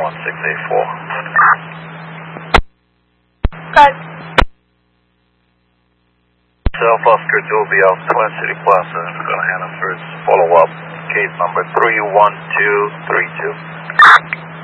Got Self Oscar 2 will be out Twin City Plaza. I'm going to handle first follow-up. Case number 31232.